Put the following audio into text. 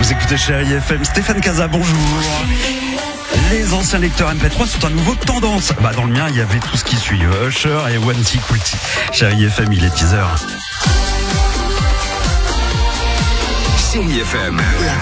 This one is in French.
Vous écoutez Chérie FM, Stéphane Casa, bonjour. Les anciens lecteurs MP3 sont à nouveau tendance. Dans le mien, il y avait tout ce qui suit. Usher et One T Quitty. Chérie FM, il est 10h. Chérie FM.